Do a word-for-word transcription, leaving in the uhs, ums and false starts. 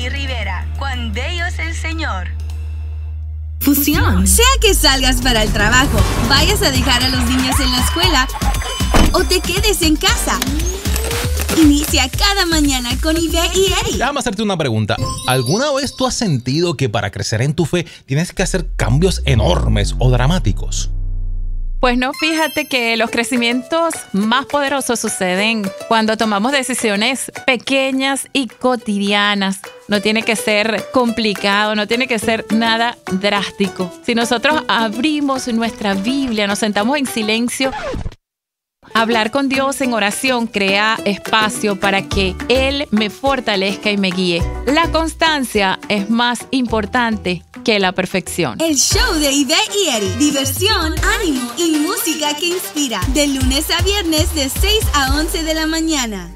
Eddie Rivera. Cuán bello es el Señor. Fusión. Sea que salgas para el trabajo, vayas a dejar a los niños en la escuela o te quedes en casa. Inicia cada mañana con Ibe y Eddie. Déjame hacerte una pregunta. ¿Alguna vez tú has sentido que para crecer en tu fe tienes que hacer cambios enormes o dramáticos? Pues no, fíjate que los crecimientos más poderosos suceden cuando tomamos decisiones pequeñas y cotidianas. No tiene que ser complicado, no tiene que ser nada drástico. Si nosotros abrimos nuestra Biblia, nos sentamos en silencio, hablar con Dios en oración crea espacio para que Él me fortalezca y me guíe. La constancia es más importante que la perfección. El show de Ibe y Eddie. Diversión, ánimo y música que inspira. De lunes a viernes de seis a once de la mañana.